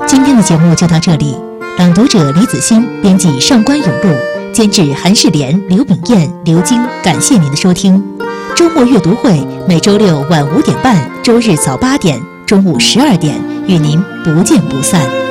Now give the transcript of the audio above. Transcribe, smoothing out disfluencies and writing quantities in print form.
今天的节目就到这里，朗读者李子欣，编辑上官永路，监制韩世莲、刘炳燕、刘晶。感谢您的收听。周末阅读会每周六晚5点半，周日早8点，中午12点，与您不见不散。